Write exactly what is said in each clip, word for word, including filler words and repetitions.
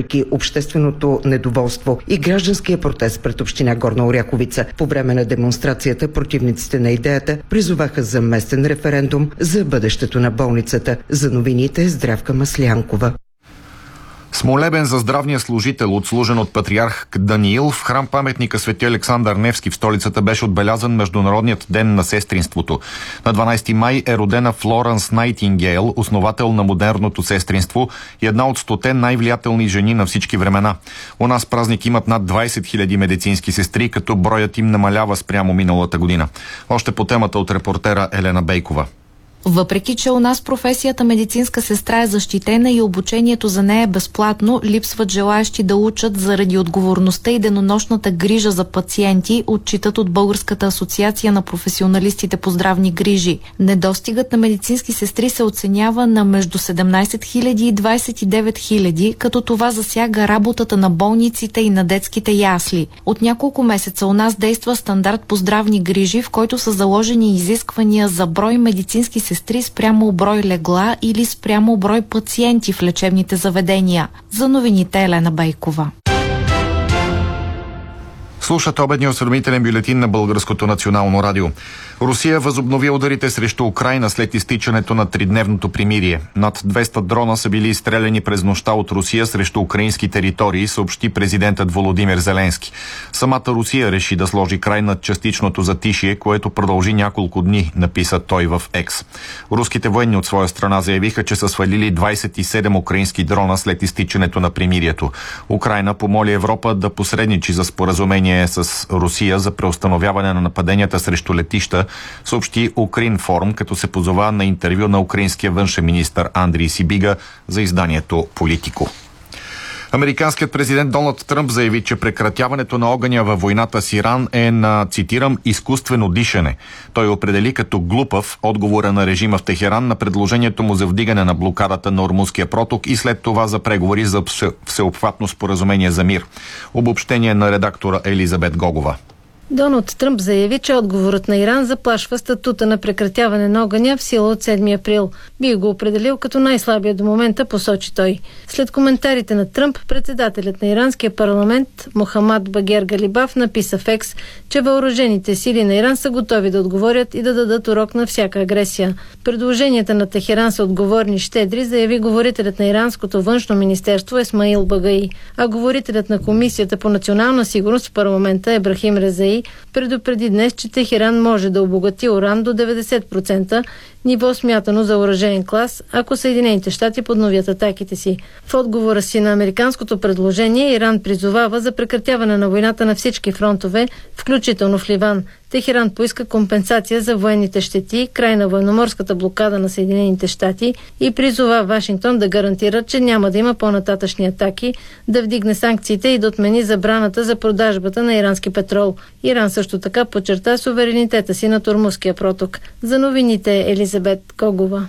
въпреки общественото недоволство и гражданския протест пред община Горна Оряховица. По време на демонстрацията противниците на идеята призоваха за местен референдум за бъдещето на болницата. За новините Здравка Маслянкова. С молебен за здравния служител, отслужен от патриарх Даниил, в храм паметника Свети Александър Невски в столицата беше отбелязан Международният ден на сестринството. На дванадесети май е родена Флоренс Найтингейл, основател на модерното сестринство и една от стоте най-влиятелни жени на всички времена. У нас празник имат над двадесет хиляди медицински сестри, като броят им намалява спрямо миналата година. Още по темата от репортера Елена Бейкова. Въпреки че у нас професията медицинска сестра е защитена и обучението за нея е безплатно, липсват желаящи да учат заради отговорността и денонощната грижа за пациенти, отчитат от Българската асоциация на професионалистите по здравни грижи. Недостигът на медицински сестри се оценява на между седемнадесет хиляди и двадесет и девет хиляди, като това засяга работата на болниците и на детските ясли. От няколко месеца у нас действа стандарт по здравни грижи, в който са заложени изисквания за брой медицински сестри сестри спрямо брой легла или спрямо брой пациенти в лечебните заведения. За новините Елена Бейкова. Слушате обедния осведомителен бюлетин на Българското национално радио. Русия възобнови ударите срещу Украйна след изтичането на тридневното примирие. Над двеста дрона са били изстреляни през нощта от Русия срещу украински територии, съобщи президентът Володимир Зеленски. Самата Русия реши да сложи край на частичното затишие, което продължи няколко дни, написа той в Екс. Руските военни от своя страна заявиха, че са свалили двадесет и седем украински дрона след изтичането на примирието. Украйна помоли Европа да посредничи за споразумение с Русия за преустановяване на нападенията срещу летища, съобщи Укринформ, като се позова на интервю на украинския външен министър Андрий Сибига за изданието Политико. Американският президент Доналд Тръмп заяви, че прекратяването на огъня във войната с Иран е на, цитирам, изкуствено дишане. Той определи като глупав отговора на режима в Техеран на предложението му за вдигане на блокадата на Ормузския проток и след това за преговори за всеобхватно споразумение за мир. Обобщение на редактора Елизабет Гогова. Доналд Тръмп заяви, че отговорът на Иран заплашва статута на прекратяване на огъня в сила от седми април. Би го определил като най-слабия до момента, посочи той. След коментарите на Тръмп, председателят на иранския парламент Мохамад Багер Галибаф написа в Екс, че въоръжените сили на Иран са готови да отговорят и да дадат урок на всяка агресия. Предложенията на Техеран са отговорни щедри, заяви говорителят на иранското външно министерство Есмаил Багаи, а говорителят на Комисията по национална сигурност в парламента Ебрахим Резаи предупреди днес, че Техеран може да обогати уран до деветдесет процента, ниво смятано за оръжеен клас, ако Съединените щати подновят атаките си. В отговора си на американското предложение, Иран призовава за прекратяване на войната на всички фронтове, включително в Ливан. Техеран поиска компенсация за военните щети, край на военноморската блокада на Съединените щати и призова Вашингтон да гарантира, че няма да има по-нататъчни атаки, да вдигне санкциите и да отмени забраната за продажбата на ирански петрол. Иран също така подчерта суверенитета си на Ормузския проток. За новините Елизабет Когова.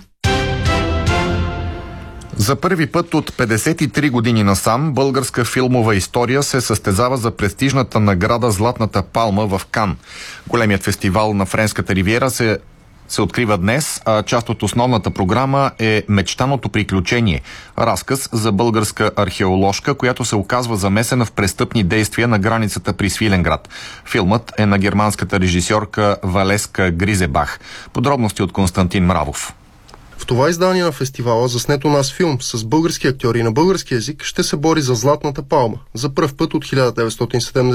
За първи път от петдесет и три години насам българска филмова история се състезава за престижната награда Златната палма в Кан. Големият фестивал на Френската ривиера се се открива днес, а част от основната програма е Мечтаното приключение. Разказ за българска археоложка, която се оказва замесена в престъпни действия на границата при Свиленград. Филмът е на германската режисьорка Валеска Гризебах. Подробности от Константин Мравов. В това издание на фестивала, заснето у нас филм с български актьори на български език, ще се бори за Златната палма. За пръв път от хиляда деветстотин седемдесет